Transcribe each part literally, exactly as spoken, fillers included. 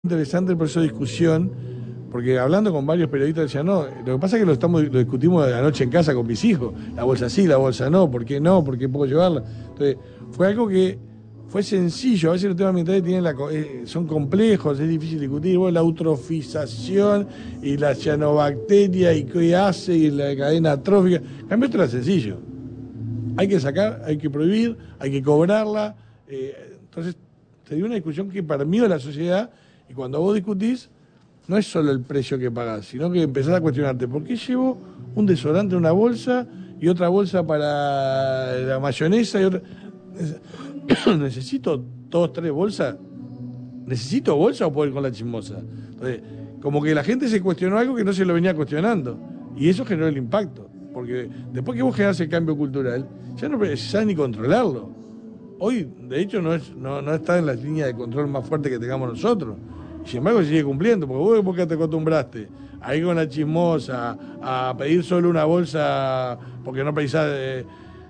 Interesante el proceso de discusión, porque hablando con varios periodistas decían, no, lo que pasa es que lo estamos lo discutimos anoche en casa con mis hijos, la bolsa sí, la bolsa no, ¿por qué no? ¿Por qué puedo llevarla? Entonces, fue algo que fue sencillo, a veces los temas ambientales tienen la, eh, son complejos, es difícil discutir, bueno, la eutrofización y la cianobacteria y qué hace y la cadena trófica, en cambio esto era sencillo, hay que sacar, hay que prohibir, hay que cobrarla, eh, entonces se dio una discusión que permeó la sociedad. Y cuando vos discutís, no es solo el precio que pagás, sino que empezás a cuestionarte, ¿por qué llevo un desodorante en una bolsa y otra bolsa para la mayonesa y otra? ¿Necesito dos, tres bolsas? ¿Necesito bolsa o puedo ir con la chismosa? Entonces, como que la gente se cuestionó algo que no se lo venía cuestionando. Y eso generó el impacto. Porque después que vos generás el cambio cultural, ya no precisás ni controlarlo. Hoy, de hecho, no, es, no, no está en las líneas de control más fuertes que tengamos nosotros. Y sin embargo, se sigue cumpliendo, porque vos porque te acostumbraste a ir con la chismosa, a pedir solo una bolsa porque no precisás, eh,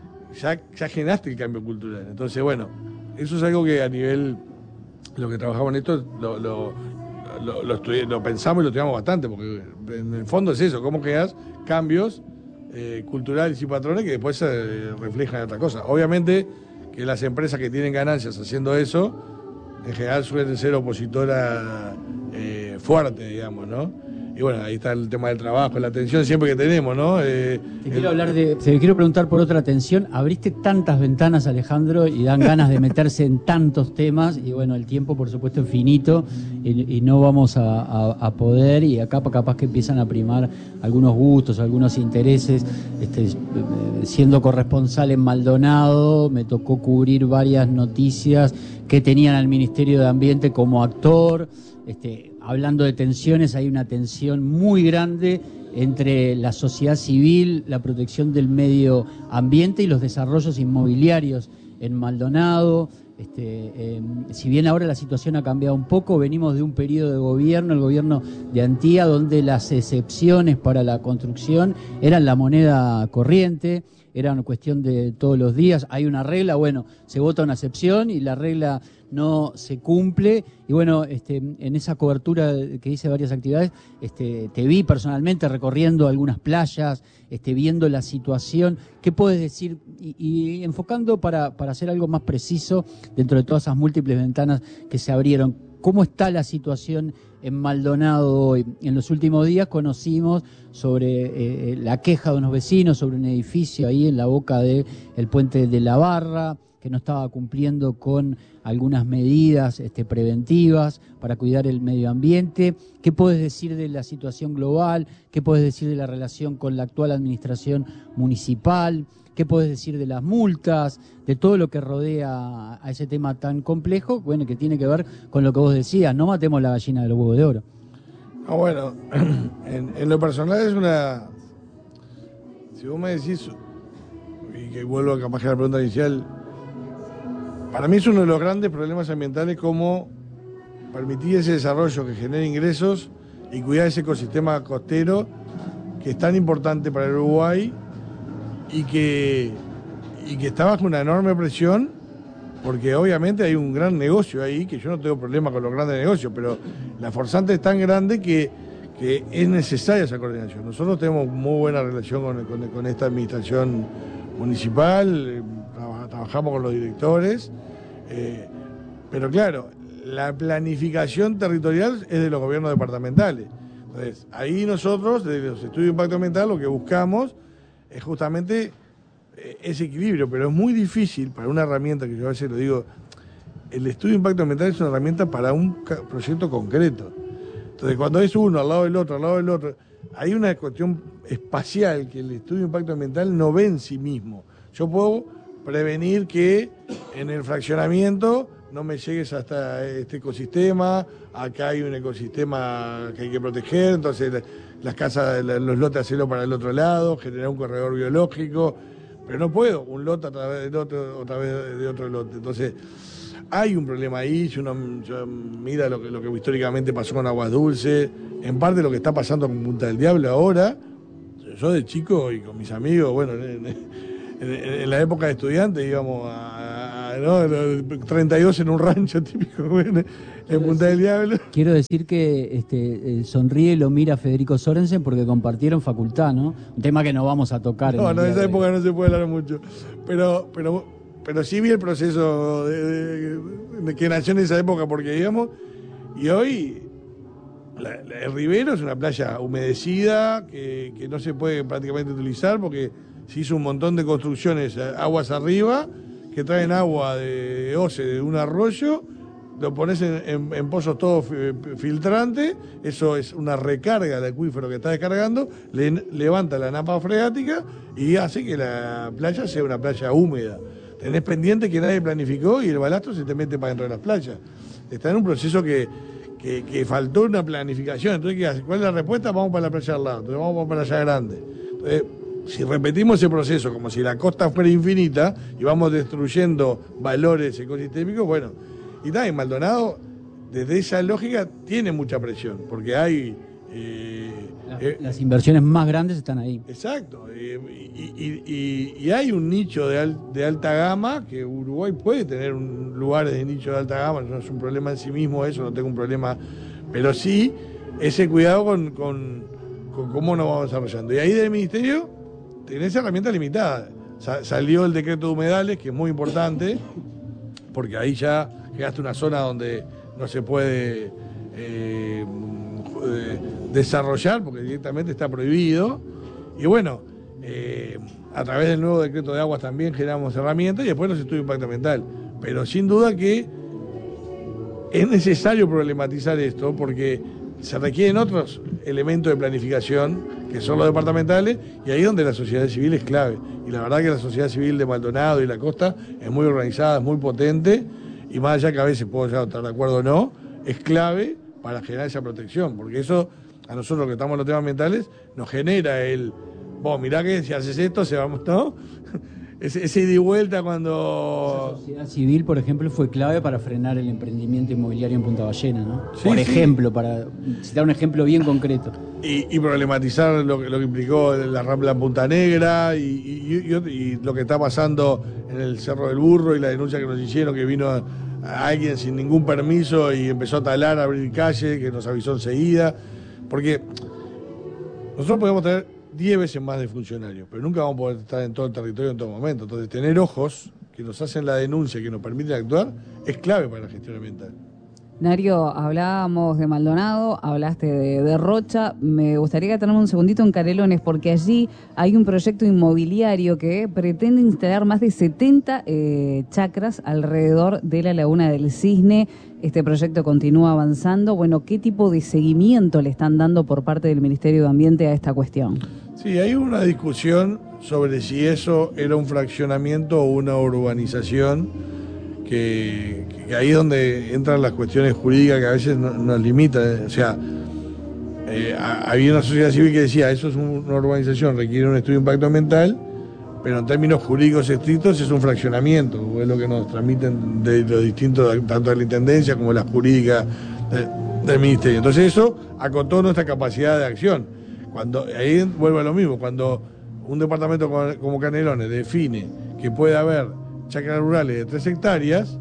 ya, ya generaste el cambio cultural. Entonces, bueno, eso es algo que a nivel, lo que trabajamos en esto, lo, lo, lo, lo, estudi- lo pensamos y lo estudiamos bastante, porque en el fondo es eso, cómo generás cambios eh, culturales y patrones que después se reflejan en otra cosa. Obviamente que las empresas que tienen ganancias haciendo eso, en general suelen ser opositoras eh, fuertes, digamos, ¿no? Y bueno, ahí está el tema del trabajo, la atención siempre que tenemos, ¿no? Eh, te quiero el... hablar de, te quiero preguntar por otra atención. Abriste tantas ventanas, Alejandro, y dan ganas de meterse en tantos temas, y bueno, el tiempo por supuesto es finito, y, y no vamos a, a, a poder, y acá capaz que empiezan a primar algunos gustos, algunos intereses. Este, siendo corresponsal en Maldonado, me tocó cubrir varias noticias que tenían al Ministerio de Ambiente como actor. Este, hablando de tensiones, hay una tensión muy grande entre la sociedad civil, la protección del medio ambiente y los desarrollos inmobiliarios en Maldonado. Este, eh, si bien ahora la situación ha cambiado un poco, venimos de un periodo de gobierno, el gobierno de Antía, donde las excepciones para la construcción eran la moneda corriente, era una cuestión de todos los días. Hay una regla, bueno, se vota una excepción y la regla no se cumple. Y bueno, este, en esa cobertura que hice varias actividades, este, te vi personalmente recorriendo algunas playas, este, viendo la situación. ¿Qué puedes decir? Y, y enfocando para, para hacer algo más preciso dentro de todas esas múltiples ventanas que se abrieron, ¿cómo está la situación en Maldonado hoy? En los últimos días conocimos sobre eh, la queja de unos vecinos sobre un edificio ahí en la boca del puente de la Barra, que no estaba cumpliendo con algunas medidas este, preventivas para cuidar el medio ambiente. ¿Qué puedes decir de la situación global? ¿Qué puedes decir de la relación con la actual administración municipal? ¿Qué puedes decir de las multas, de todo lo que rodea a ese tema tan complejo? Bueno, que tiene que ver con lo que vos decías, no matemos la gallina del huevo de oro. Ah, bueno, en, en lo personal es una... Si vos me decís, y que vuelvo a capaz a la pregunta inicial, para mí es uno de los grandes problemas ambientales cómo permitir ese desarrollo que genere ingresos y cuidar ese ecosistema costero que es tan importante para el Uruguay y que, y que está bajo una enorme presión, porque obviamente hay un gran negocio ahí, que yo no tengo problema con los grandes negocios, pero la forzante es tan grande que, que es necesaria esa coordinación. Nosotros tenemos muy buena relación con, con, con esta administración municipal, trabajamos con los directores, eh, pero claro, la planificación territorial es de los gobiernos departamentales. Entonces, ahí nosotros, desde los estudios de impacto ambiental, lo que buscamos es justamente ese equilibrio, pero es muy difícil para una herramienta, que yo a veces lo digo, el estudio de impacto ambiental es una herramienta para un proyecto concreto. Entonces, cuando es uno al lado del otro, al lado del otro, hay una cuestión espacial que el estudio de impacto ambiental no ve en sí mismo. Yo puedo prevenir que en el fraccionamiento no me llegues hasta este ecosistema, acá hay un ecosistema que hay que proteger, entonces las casas, los lotes hacerlo para el otro lado, generar un corredor biológico, pero no puedo, un lote a través del otro, otra vez de otro lote. Entonces, hay un problema ahí, si uno mira lo que, lo que históricamente pasó con Aguas Dulces, en parte lo que está pasando con Punta del Diablo ahora. Yo de chico y con mis amigos, bueno, en, en, en la época de estudiante íbamos a, a ¿no? treinta y dos en un rancho típico en, en Punta del Diablo. Quiero decir que este, eh, sonríe y lo mira Federico Sorensen porque compartieron facultad, ¿no? Un tema que no vamos a tocar. No, en no, en esa de... época no se puede hablar mucho. Pero, pero, pero sí vi el proceso de, de, de que nació en esa época, porque digamos, y hoy la, la, el Rivero es una playa humedecida que, que no se puede prácticamente utilizar porque se hizo un montón de construcciones aguas arriba que traen agua de OCE de un arroyo, lo pones en, en, en pozos todos filtrantes, eso es una recarga del acuífero que está descargando, le, levanta la napa freática y hace que la playa sea una playa húmeda. Tenés pendiente que nadie planificó y el balastro se te mete para dentro de las playas. Está en un proceso que, que, que faltó una planificación. Entonces, ¿qué hace? ¿Cuál es la respuesta? Vamos para la playa al lado, entonces vamos para la playa grande. Entonces, si repetimos ese proceso como si la costa fuera infinita y vamos destruyendo valores ecosistémicos, bueno, y también Maldonado, desde esa lógica, tiene mucha presión, porque hay... Eh, las, eh, las inversiones más grandes están ahí. Exacto, eh, y, y, y, y hay un nicho de, al, de alta gama, que Uruguay puede tener un lugar de nicho de alta gama, no es un problema en sí mismo eso, no tengo un problema, pero sí ese cuidado con, con, con cómo nos vamos desarrollando. Y ahí del Ministerio tenés herramientas limitadas. Sa salió el decreto de humedales, que es muy importante, porque ahí ya llegaste a una zona donde no se puede eh, desarrollar, porque directamente está prohibido. Y bueno, eh, a través del nuevo decreto de aguas también generamos herramientas y después los estudios de impacto ambiental. Pero sin duda que es necesario problematizar esto, porque se requieren otros elementos de planificación, que son los departamentales, y ahí es donde la sociedad civil es clave. Y la verdad que la sociedad civil de Maldonado y la costa es muy organizada, es muy potente, y más allá que a veces puedo ya estar de acuerdo o no, es clave para generar esa protección, porque eso, a nosotros que estamos en los temas ambientales, nos genera el, vos mirá que si haces esto, se vamos, ¿no? Ese, ese ida y vuelta cuando... La sociedad civil, por ejemplo, fue clave para frenar el emprendimiento inmobiliario en Punta Ballena, ¿no? Sí, por sí. ejemplo, para citar un ejemplo bien concreto. Y, y problematizar lo que, lo que implicó la Rambla en Punta Negra y, y, y, y lo que está pasando en el Cerro del Burro y la denuncia que nos hicieron, que vino a, a alguien sin ningún permiso y empezó a talar, a abrir calle, que nos avisó enseguida. Porque nosotros podemos tener diez veces más de funcionarios, pero nunca vamos a poder estar en todo el territorio en todo momento. Entonces, tener ojos que nos hacen la denuncia, que nos permiten actuar, es clave para la gestión ambiental. Nario, hablábamos de Maldonado, hablaste de, de Rocha, me gustaría que tenemos un segundito en Canelones, porque allí hay un proyecto inmobiliario que pretende instalar más de setenta eh, chacras alrededor de la Laguna del Cisne. Este proyecto continúa avanzando. Bueno, ¿qué tipo de seguimiento le están dando por parte del Ministerio de Ambiente a esta cuestión? Sí, hay una discusión sobre si eso era un fraccionamiento o una urbanización. Que, que ahí es donde entran las cuestiones jurídicas que a veces no, nos limitan. O sea, eh, había una sociedad civil que decía, eso es una urbanización, requiere un estudio de impacto ambiental, pero en términos jurídicos estrictos es un fraccionamiento, es lo que nos transmiten de los distintos, tanto de la Intendencia como de las jurídicas de, del Ministerio. Entonces eso acotó nuestra capacidad de acción. Cuando, ahí vuelve a lo mismo, cuando un departamento como, como Canelones define que puede haber chacras rurales de tres hectáreas,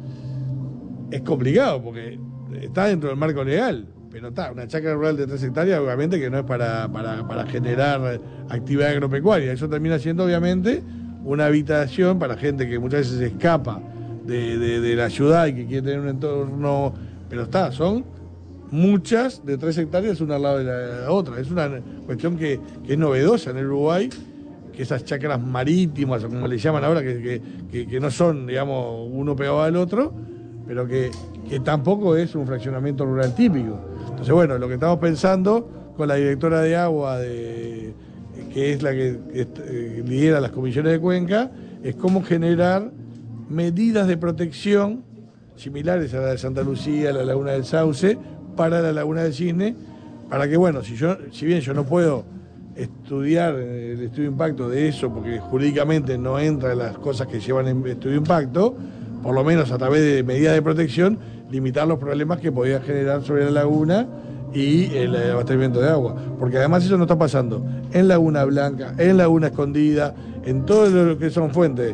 es complicado porque está dentro del marco legal, pero está, una chacra rural de tres hectáreas obviamente que no es para, para, para generar actividad agropecuaria, eso termina siendo obviamente una habitación para gente que muchas veces escapa de, de, de la ciudad y que quiere tener un entorno, pero está, son muchas de tres hectáreas una al lado de la otra, es una cuestión que, que es novedosa en el Uruguay, que esas chacras marítimas, o como le llaman ahora, que, que, que, que no son, digamos, uno pegado al otro, pero que, que tampoco es un fraccionamiento rural típico. Entonces, bueno, lo que estamos pensando con la directora de agua, de, que es la que, que eh, lidera las comisiones de Cuenca, es cómo generar medidas de protección similares a la de Santa Lucía, a la Laguna del Sauce, para la Laguna del Cisne, para que, bueno, si yo, si bien yo no puedo estudiar el estudio de impacto de eso, porque jurídicamente no entra en las cosas que llevan en estudio de impacto, por lo menos a través de medidas de protección, limitar los problemas que podía generar sobre la laguna y el abastecimiento de agua. Porque además eso no está pasando en Laguna Blanca, en Laguna Escondida, en todo lo que son fuentes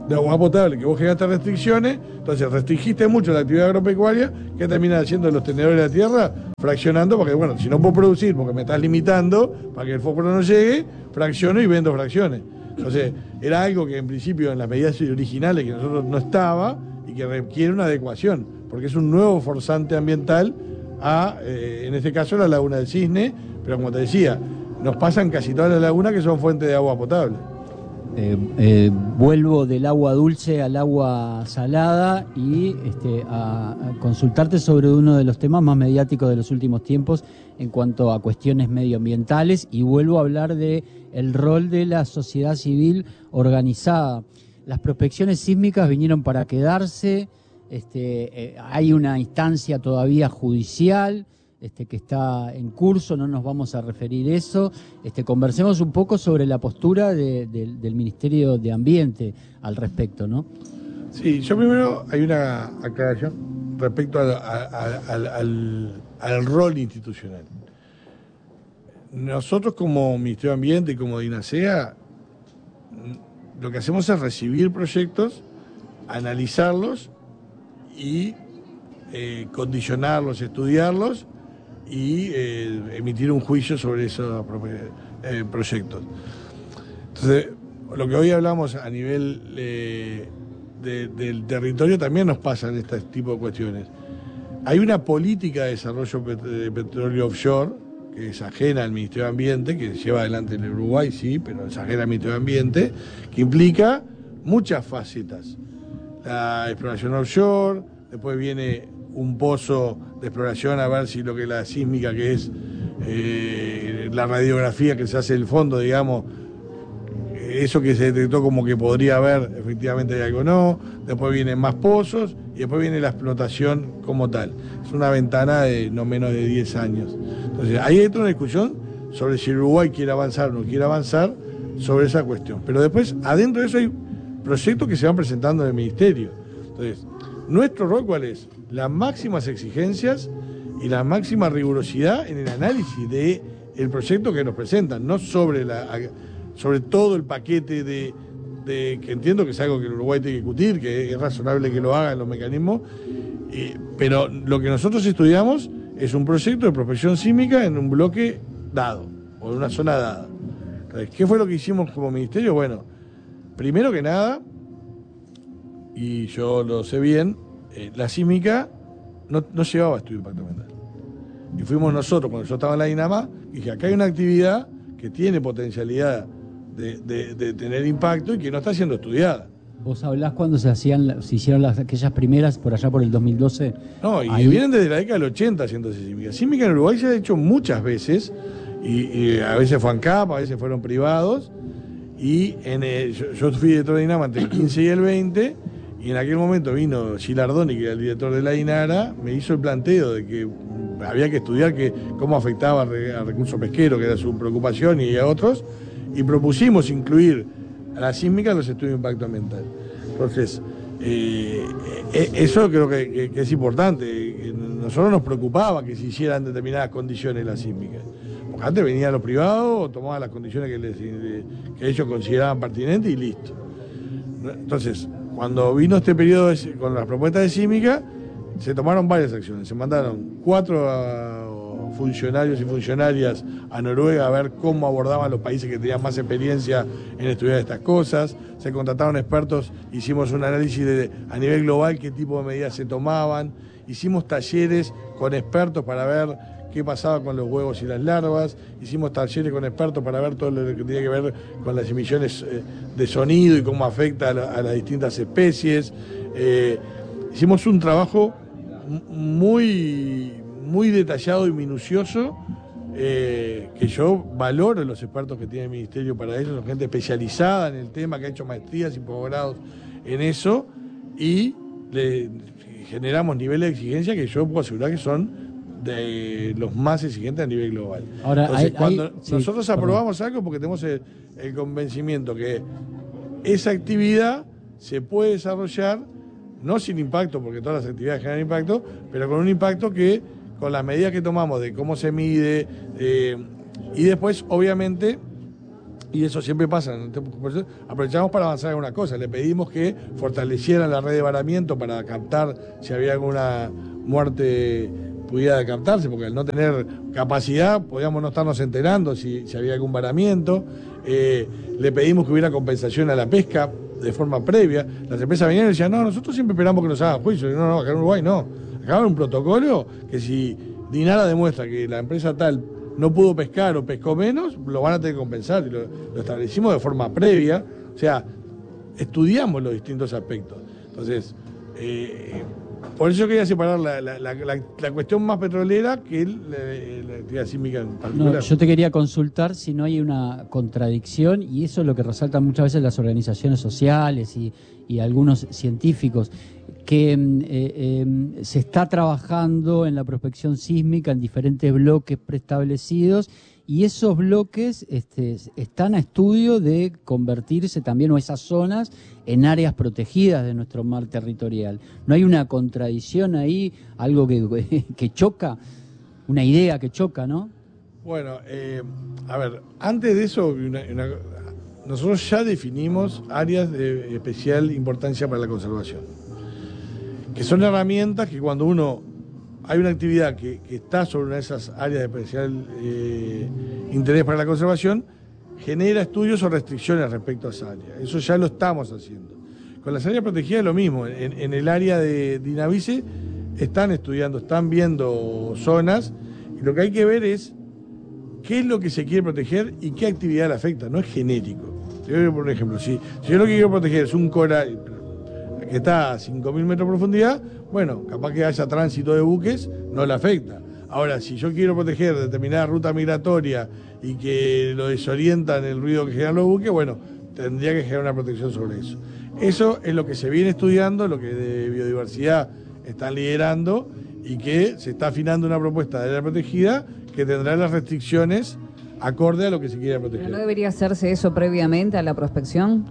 de agua potable, que vos generaste restricciones, entonces restringiste mucho la actividad agropecuaria, que terminan haciendo los tenedores de la tierra, fraccionando, porque bueno, si no puedo producir, porque me estás limitando, para que el fósforo no llegue, fracciono y vendo fracciones. Entonces, era algo que en principio en las medidas originales que nosotros no estaba y que requiere una adecuación, porque es un nuevo forzante ambiental a, eh, en este caso, la laguna del Cisne, pero como te decía, nos pasan casi todas las lagunas que son fuentes de agua potable. Eh, eh, vuelvo del agua dulce al agua salada y este, a, a consultarte sobre uno de los temas más mediáticos de los últimos tiempos en cuanto a cuestiones medioambientales, y vuelvo a hablar de el rol de la sociedad civil organizada. Las prospecciones sísmicas vinieron para quedarse, este, eh, hay una instancia todavía judicial Este, que está en curso, no nos vamos a referir eso. Este, conversemos un poco sobre la postura de, de, del Ministerio de Ambiente al respecto, ¿no? Sí, yo primero hay una aclaración respecto al, al, al, al, al rol institucional. Nosotros como Ministerio de Ambiente y como DINASEA, lo que hacemos es recibir proyectos, analizarlos y eh, condicionarlos, estudiarlos y eh, emitir un juicio sobre esos eh, proyectos. Entonces, lo que hoy hablamos a nivel eh, de, del territorio también nos pasa en este tipo de cuestiones. Hay una política de desarrollo de petróleo offshore que es ajena al Ministerio de Ambiente, que lleva adelante el Uruguay, sí, pero es ajena al Ministerio de Ambiente, que implica muchas facetas. La exploración offshore, después viene un pozo de exploración a ver si lo que la sísmica, que es eh, la radiografía que se hace del fondo, digamos, eso que se detectó como que podría haber, efectivamente hay algo no, después vienen más pozos y después viene la explotación como tal. Es una ventana de no menos de diez años. Entonces, ahí hay otra discusión sobre si Uruguay quiere avanzar o no quiere avanzar sobre esa cuestión. Pero después, adentro de eso hay proyectos que se van presentando en el Ministerio. Entonces, ¿nuestro rol cuál es? Las máximas exigencias y la máxima rigurosidad en el análisis de el proyecto que nos presentan, no sobre la sobre todo el paquete de, de que entiendo que es algo que el Uruguay tiene que discutir, que es razonable que lo haga en los mecanismos, eh, pero lo que nosotros estudiamos es un proyecto de prospección sísmica en un bloque dado, o en una zona dada. Entonces, ¿qué fue lo que hicimos como ministerio? Bueno, primero que nada, y yo lo sé bien, eh, la sísmica no, no llevaba estudio de impacto ambiental. Y fuimos nosotros, cuando yo estaba en la INAMA, y dije, acá hay una actividad que tiene potencialidad de, de, de tener impacto y que no está siendo estudiada. ¿Vos hablás cuando se hacían, se hicieron las, aquellas primeras por allá por el dos mil doce? No, y ahí... vienen desde la década del ochenta haciendo sísmica. Sísmica en Uruguay se ha hecho muchas veces, y, y a veces fue ANCAP, a veces fueron privados, y en el, yo, yo fui director de INAMA entre el quince y el veinte, y en aquel momento vino Gilardoni, que era el director de la INARA, me hizo el planteo de que había que estudiar que, cómo afectaba al recurso pesquero, que era su preocupación, y a otros, y propusimos incluir a la sísmica en los estudios de impacto ambiental. Entonces, eh, eh, eso creo que, que, que es importante. Nosotros nos preocupaba que se hicieran determinadas condiciones la sísmica. Porque antes venían los privados, tomaban las condiciones que, les, que ellos consideraban pertinentes y listo. Entonces, cuando vino este periodo de, con las propuestas de sísmica, se tomaron varias acciones. Se mandaron cuatro uh, funcionarios y funcionarias a Noruega a ver cómo abordaban los países que tenían más experiencia en estudiar estas cosas. Se contrataron expertos, hicimos un análisis de, a nivel global, qué tipo de medidas se tomaban. Hicimos talleres con expertos para ver qué pasaba con los huevos y las larvas. Hicimos talleres con expertos para ver todo lo que tiene que ver con las emisiones eh, de sonido y cómo afecta a, la, a las distintas especies. Eh, hicimos un trabajo muy, muy detallado y minucioso, eh, que yo valoro los expertos que tiene el Ministerio para eso, son gente especializada en el tema, que ha hecho maestrías y posgrados en eso, y le generamos niveles de exigencia que yo puedo asegurar que son de los más exigentes a nivel global. Ahora, Entonces, hay, cuando hay, nosotros sí, aprobamos perdón. algo, porque tenemos el, el convencimiento que esa actividad se puede desarrollar no sin impacto, porque todas las actividades generan impacto, pero con un impacto que, con las medidas que tomamos de cómo se mide, eh, y después, obviamente, Y eso siempre pasa. Aprovechamos para avanzar en una cosa. Le pedimos que fortalecieran la red de varamiento para captar si había alguna muerte pudiera captarse, porque al no tener capacidad podíamos no estarnos enterando si, si había algún varamiento. Eh, le pedimos que hubiera compensación a la pesca de forma previa. Las empresas venían y decían, no, nosotros siempre esperamos que nos hagan juicio. No, no, acá en Uruguay no. Acá hay un protocolo que si Dinara demuestra que la empresa tal no pudo pescar o pescó menos, lo van a tener que compensar. Y lo, lo establecimos de forma previa. O sea, estudiamos los distintos aspectos. Entonces, eh, por eso quería separar la, la, la, la, la cuestión más petrolera que el, la, la actividad sísmica en particular. No, yo te quería consultar si no hay una contradicción, y eso es lo que resaltan muchas veces las organizaciones sociales y, y algunos científicos, que eh, eh, se está trabajando en la prospección sísmica en diferentes bloques preestablecidos, y esos bloques este, están a estudio de convertirse también, o esas zonas, en áreas protegidas de nuestro mar territorial. ¿No hay una contradicción ahí, algo que, que choca, una idea que choca, no? Bueno, eh, a ver, antes de eso, una, una, nosotros ya definimos áreas de especial importancia para la conservación, que son herramientas que cuando uno... hay una actividad que, que está sobre una de esas áreas de especial eh, interés para la conservación, genera estudios o restricciones respecto a esa área. Eso ya lo estamos haciendo. Con las áreas protegidas es lo mismo. En, en el área de Dinavice están estudiando, están viendo zonas, y lo que hay que ver es qué es lo que se quiere proteger y qué actividad le afecta. No es genérico. Yo, por ejemplo, si, si yo lo que quiero proteger es un coral que está a cinco mil metros de profundidad, bueno, capaz que haya tránsito de buques, no le afecta. Ahora, si yo quiero proteger determinada ruta migratoria y que lo desorientan el ruido que generan los buques, bueno, tendría que generar una protección sobre eso. Eso es lo que se viene estudiando, lo que de biodiversidad están liderando, y que se está afinando una propuesta de área protegida que tendrá las restricciones acorde a lo que se quiera proteger. ¿Pero no debería hacerse eso previamente a la prospección?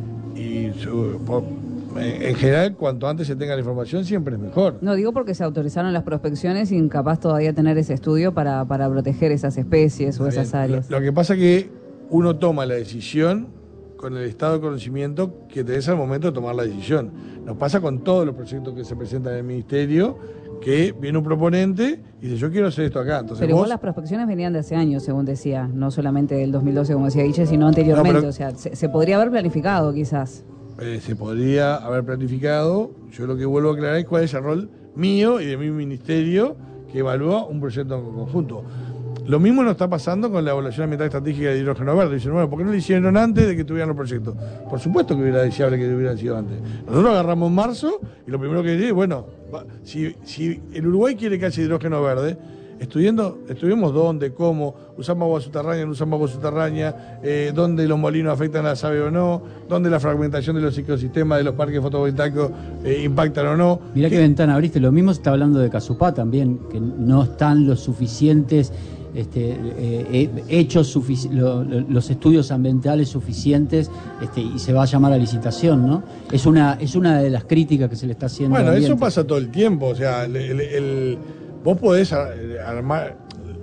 Y su, por, en general, cuanto antes se tenga la información, siempre es mejor. No, digo porque se autorizaron las prospecciones sin capaz todavía tener ese estudio para, para proteger esas especies o Está esas bien. áreas. Lo, lo que pasa es que uno toma la decisión con el estado de conocimiento que tenés al momento de tomar la decisión. Nos pasa con todos los proyectos que se presentan en el Ministerio, que viene un proponente y dice, yo quiero hacer esto acá. Entonces, pero vos... igual las prospecciones venían de hace años, según decía, no solamente del dos mil doce, como decía Guille, sino anteriormente. No, pero... O sea, se, se podría haber planificado quizás. Eh, se podría haber planificado. Yo lo que vuelvo a aclarar es cuál es el rol mío y de mi ministerio que evalúa un proyecto en conjunto. Lo mismo nos está pasando con la evaluación ambiental estratégica de hidrógeno verde. Dicen, bueno, ¿por qué no lo hicieron antes de que tuvieran los proyectos? Por supuesto que hubiera deseable que hubieran sido antes. Nosotros agarramos marzo y lo primero que dije, bueno, si, si el Uruguay quiere que haya hidrógeno verde, estudiando, estuvimos dónde, cómo, usamos agua subterránea, no usamos agua subterránea, eh, dónde los molinos afectan a las aves o no, dónde la fragmentación de los ecosistemas de los parques fotovoltaicos eh, impactan o no. Mirá qué ventana abriste. Lo mismo se está hablando de Casupá también, que no están los suficientes este, eh, hechos, sufici lo, lo, los estudios ambientales suficientes, este, y se va a llamar a licitación, ¿no? Es una, es una de las críticas que se le está haciendo. Bueno, eso pasa todo el tiempo, o sea, el, el, el vos podés armar,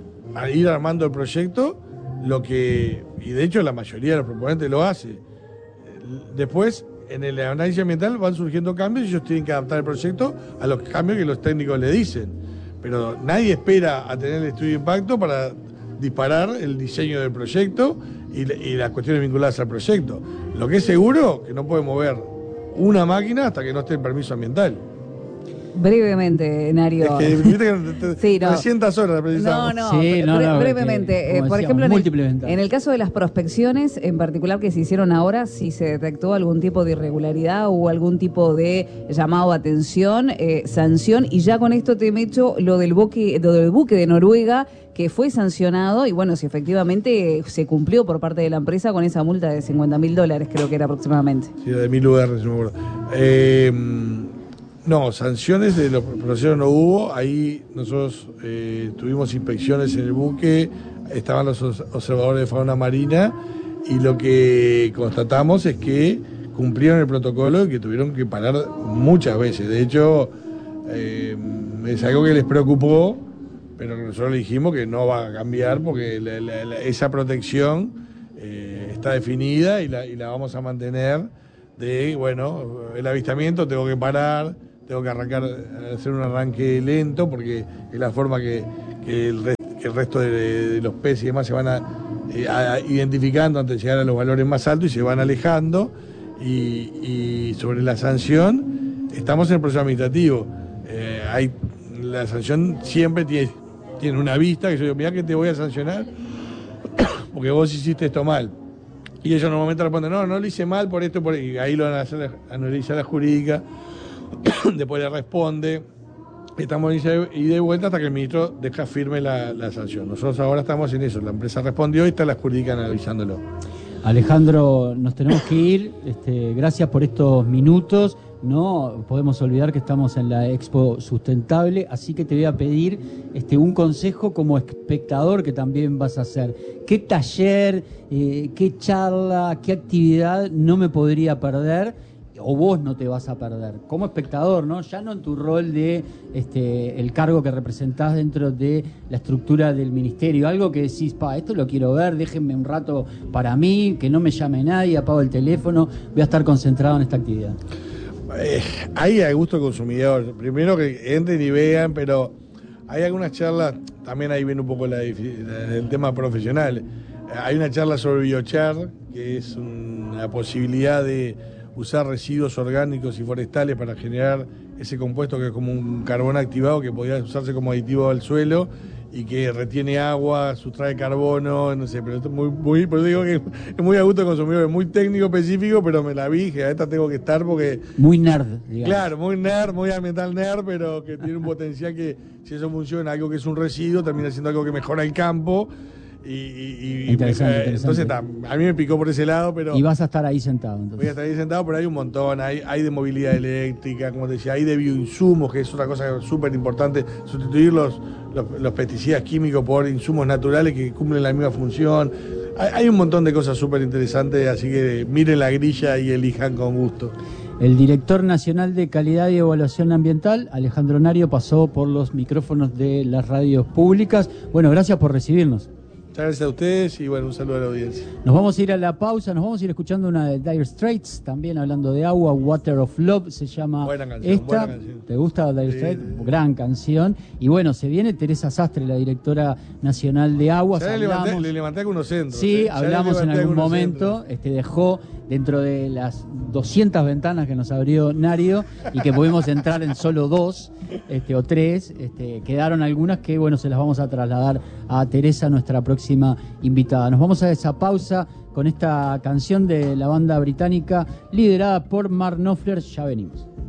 ir armando el proyecto, lo que, y de hecho la mayoría de los proponentes lo hace. Después, en el análisis ambiental van surgiendo cambios y ellos tienen que adaptar el proyecto a los cambios que los técnicos le dicen. Pero nadie espera a tener el estudio de impacto para disparar el diseño del proyecto y, y las cuestiones vinculadas al proyecto. Lo que es seguro, que no puede mover una máquina hasta que no esté el permiso ambiental. Brevemente, Nario. Es que, viste que sí, no. trescientas horas precisamos. No, no, sí, no, no brevemente. Que, eh, por decíamos, ejemplo, en el, en el caso de las prospecciones, en particular que se hicieron ahora, si se detectó algún tipo de irregularidad o algún tipo de llamado a atención, eh, sanción, y ya con esto te meto lo del buque, lo del buque de Noruega, que fue sancionado, y bueno, si efectivamente se cumplió por parte de la empresa con esa multa de cincuenta mil dólares, creo que era aproximadamente. Sí, de mil U R, no me acuerdo. Eh, No, sanciones de los procesos no hubo. Ahí nosotros eh, tuvimos inspecciones en el buque, estaban los observadores de fauna marina, y lo que constatamos es que cumplieron el protocolo y que tuvieron que parar muchas veces. De hecho, eh, es algo que les preocupó, pero nosotros le dijimos que no va a cambiar porque la, la, la, esa protección eh, está definida y la, y la vamos a mantener. De, bueno, el avistamiento tengo que parar, tengo que arrancar, hacer un arranque lento, porque es la forma que, que, el, rest, que el resto de, de los peces y demás se van a, eh, a, identificando antes de llegar a los valores más altos y se van alejando. Y, y sobre la sanción, estamos en el proceso administrativo. Eh, hay, la sanción siempre tiene, tiene una vista, que yo digo, mirá que te voy a sancionar porque vos hiciste esto mal. Y ellos normalmente responden, no, no lo hice mal por esto, por esto. Y ahí lo van a hacer, analiza la jurídica, después le responde, estamos y de vuelta hasta que el ministro deja firme la, la sanción. Nosotros ahora estamos en eso, la empresa respondió y está la jurídica analizándolo. Alejandro, nos tenemos que ir, este, gracias por estos minutos. No podemos olvidar que estamos en la Expo Sustentable, así que te voy a pedir este, un consejo como espectador que también vas a hacer. ¿Qué taller, eh, qué charla, qué actividad no me podría perder o vos no te vas a perder? Como espectador, ¿no? Ya no en tu rol de este, el cargo que representás dentro de la estructura del ministerio, algo que decís, pa, esto lo quiero ver, déjenme un rato para mí, que no me llame nadie, apago el teléfono, voy a estar concentrado en esta actividad. Eh, hay a gusto consumidor, primero que entren y vean, pero hay algunas charlas, también ahí viene un poco la, la, el tema profesional. Hay una charla sobre biochar, que es una posibilidad de usar residuos orgánicos y forestales para generar ese compuesto que es como un carbón activado que podría usarse como aditivo al suelo y que retiene agua, sustrae carbono, no sé, pero esto es muy, muy, pero digo que es muy a gusto del consumidor, es muy técnico específico, pero me la vi, dije, a esta tengo que estar porque... Muy nerd, digamos. Claro, muy nerd, muy ambiental nerd, pero que tiene un potencial que, si eso funciona, algo que es un residuo, termina siendo algo que mejora el campo. Y, y, y interesante, eh, interesante. Entonces, a mí me picó por ese lado, pero... Y vas a estar ahí sentado, entonces. Voy a estar ahí sentado, pero hay un montón, hay, hay de movilidad eléctrica, como te decía, hay de bioinsumos, que es otra cosa súper importante, sustituir los, los, los pesticidas químicos por insumos naturales que cumplen la misma función. Hay, hay un montón de cosas súper interesantes, así que miren la grilla y elijan con gusto. El director nacional de calidad y evaluación ambiental, Alejandro Nario, pasó por los micrófonos de las radios públicas. Bueno, gracias por recibirnos. Muchas gracias a ustedes y bueno, un saludo a la audiencia. Nos vamos a ir a la pausa, nos vamos a ir escuchando una de Dire Straits, también hablando de agua, Water of Love se llama buena canción, esta. Buena canción. ¿Te gusta Dire Sí, Straits? sí, sí. Gran canción. Y bueno, se viene Teresa Sastre, la directora nacional de aguas. Ya le hablamos, levanté, le levanté algunos centros. Sí, ¿eh? hablamos en algún momento, este, dejó dentro de las doscientas ventanas que nos abrió Nario y que pudimos entrar en solo dos este, o tres, este, quedaron algunas que bueno, se las vamos a trasladar a Teresa, nuestra próxima invitada. Nos vamos a esa pausa con esta canción de la banda británica liderada por Mark Knopfler. Ya venimos.